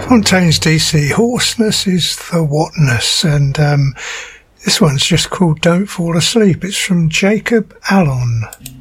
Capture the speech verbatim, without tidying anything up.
Fontaines D C, hoarseness is the whatness, and um, this one's just called Don't Fall Asleep. It's from Jacob Allon.